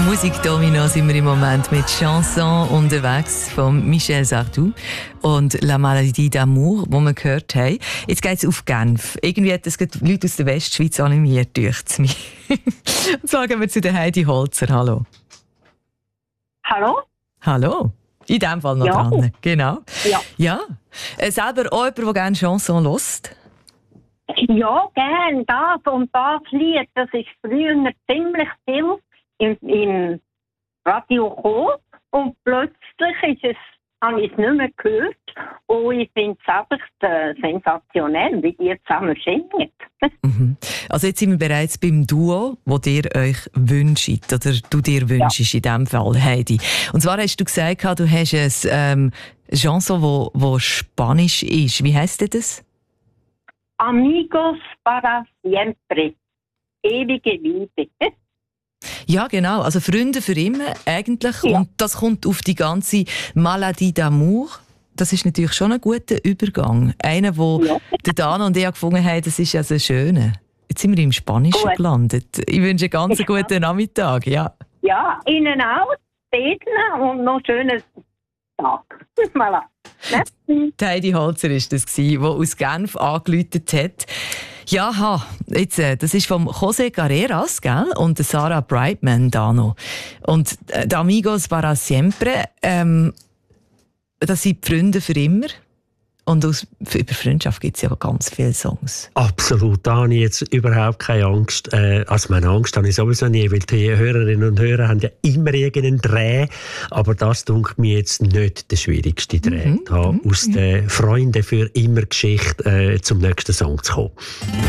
Musikdomino sind wir im Moment mit Chanson unterwegs von Michel Sardou und La Maladie d'amour, die wir gehört haben. Jetzt geht es auf Genf. Irgendwie hat das Leute aus der Westschweiz animiert, dürft's mich. Und zwar gehen wir zu der Heidi Holzer. Hallo. Hallo? Hallo. In dem Fall noch dran. Genau. Ja. Selber auch jemand, der gerne Chanson hört? Ja, gern. Das und das Lied, das ist früher ziemlich viel im Radio gekommen. Und plötzlich habe ich es nicht mehr gehört. Und ich finde es einfach sensationell, wie die zusammen singen. Also jetzt sind wir bereits beim Duo, das ihr euch wünscht, oder du dir wünschst in diesem Fall, Heidi. Und zwar hast du gesagt, du hast ein Chanson, wo Spanisch ist. Wie heisst das? Amigos para siempre. Ewige Liebe. Ja, genau. Also Freunde für immer eigentlich. Ja. Und das kommt auf die ganze Maladie d'amour. Das ist natürlich schon ein guter Übergang. Einer, wo der Dana und ich gefunden haben, das ist ja so schön. Jetzt sind wir im Spanischen gelandet. Ich wünsche einen ganz guten Nachmittag. Ja, Ihnen auch. Beten und noch einen schönen Tag. Voilà. Die Heidi Holzer war das, die aus Genf angerufen hat. Ja, jetzt, das ist vom José Carreras, gell? Und Sarah Brightman da noch. Und die Amigos para siempre, das sind die Freunde für immer. Und über Freundschaft gibt es ja ganz viele Songs. Absolut, da habe ich jetzt überhaupt keine Angst. Also meine Angst habe ich sowieso nie, weil die Hörerinnen und Hörer haben ja immer irgendeinen Dreh. Aber das dunkelt mir jetzt nicht der schwierigste Dreh. Aus der Freunde für immer Geschichte zum nächsten Song zu kommen.